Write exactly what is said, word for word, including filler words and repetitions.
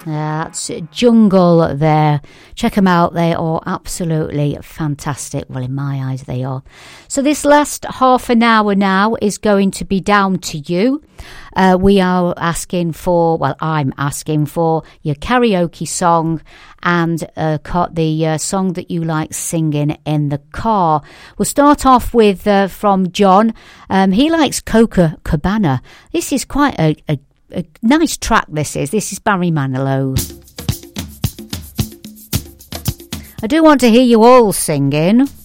Yeah, that's Jungle there. Check them out. They are absolutely fantastic. Well, in my eyes, they are. So this last half an hour now is going to be down to you. Uh, we are asking for, well, I'm asking for your karaoke song and uh, the uh, song that you like singing in the car. We'll start off with uh, from John. Um, he likes Coca Cabana. This is quite a, a A nice track this is. This is Barry Manilow. I do want to hear you all singing.